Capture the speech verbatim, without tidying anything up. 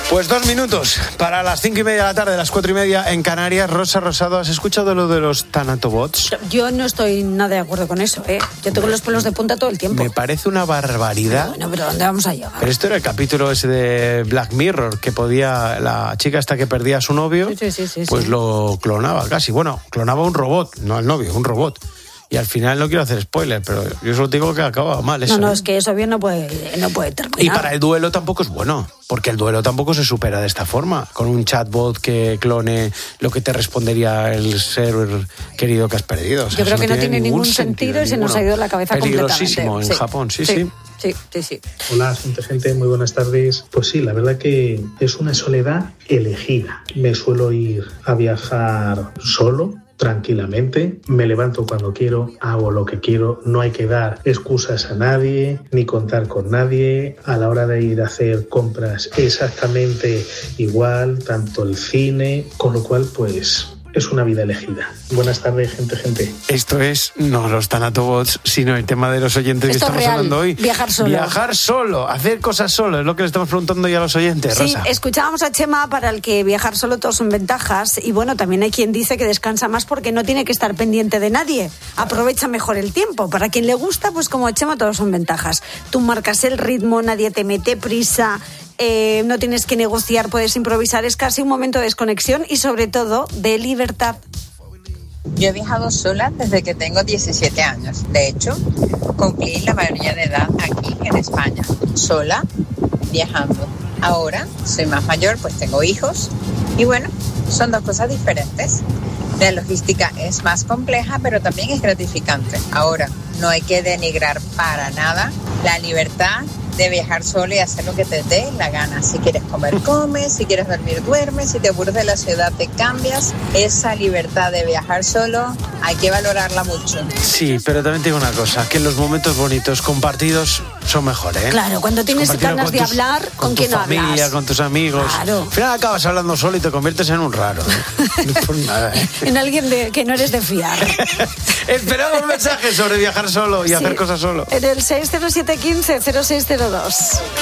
Pues dos minutos para las cinco y media de la tarde, las cuatro y media en Canarias. Rosa Rosado, ¿has escuchado lo de los tanatobots? Yo no estoy nada de acuerdo con eso, ¿eh? Yo tengo los pelos de punta todo el tiempo. Me parece una barbaridad. Bueno, pero ¿dónde vamos a llegar? Pero esto era el capítulo ese de Black Mirror, que podía, la chica hasta que perdía a su novio, sí, sí, sí, pues sí. lo clonaba casi. Bueno, clonaba un robot, no al novio, un robot. Y al final no quiero hacer spoiler, pero yo solo digo que acaba mal eso. No, no, ¿eh? es que eso bien no puede, no puede terminar. Y para el duelo tampoco es bueno, porque el duelo tampoco se supera de esta forma, con un chatbot que clone lo que te respondería el ser querido que has perdido. O sea, yo creo no que no tiene tiene ningún sentido, sentido y se nos ha ido la cabeza peligrosísimo completamente. en Sí. Japón, sí, sí. sí. Sí, sí, sí. Hola, gente, gente, muy buenas tardes. Pues sí, la verdad que es una soledad elegida. Me suelo ir a viajar solo, tranquilamente, me levanto cuando quiero, hago lo que quiero, no hay que dar excusas a nadie, ni contar con nadie. A la hora de ir a hacer compras exactamente igual, tanto el cine, con lo cual pues es una vida elegida. Buenas tardes, gente, gente. Esto es, no los tanatobots, sino el tema de los oyentes Esto que estamos es real, hablando hoy. viajar solo. Viajar solo, hacer cosas solo, es lo que le estamos preguntando ya a los oyentes, Sí, Rosa. escuchábamos a Chema, para el que viajar solo todos son ventajas, y bueno, también hay quien dice que descansa más porque no tiene que estar pendiente de nadie, aprovecha mejor el tiempo. Para quien le gusta, pues como a Chema, todos son ventajas. Tú marcas el ritmo, nadie te mete prisa, eh, no tienes que negociar, puedes improvisar, es casi un momento de desconexión y sobre todo de libertad. Yo he viajado sola desde que tengo diecisiete años. De hecho, cumplí la mayoría de edad aquí en España, sola, viajando. Ahora soy más mayor, pues tengo hijos y bueno, son dos cosas diferentes. La logística es más compleja, pero también es gratificante. Ahora, no hay que denigrar para nada la libertad de viajar solo y hacer lo que te dé la gana. Si quieres comer, comes, si quieres dormir, duermes, si te aburres de la ciudad, te cambias. Esa libertad de viajar solo hay que valorarla mucho. Sí, pero también te digo una cosa, que los momentos bonitos compartidos son mejores, ¿eh? Claro, cuando tienes Compartirlo ganas con de tus- hablar, ¿con, con quién tu no familia, hablas? con tus amigos. Claro. Al final acabas hablando solo y te conviertes en un raro, ¿eh? No es por nada, ¿eh? En alguien de, que no eres de fiar. Esperamos mensajes sobre viajar solo y Sí. hacer cosas solo. En el seis cero siete uno cinco cero seis cero dos.